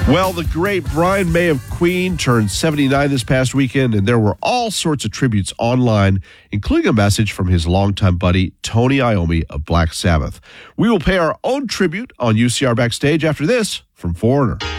Well, the great Brian May of Queen turned 79 this past weekend, and there were all sorts of tributes online, including a message from his longtime buddy, Tony Iommi of Black Sabbath. We will pay our own tribute on UCR Backstage after this from Foreigner.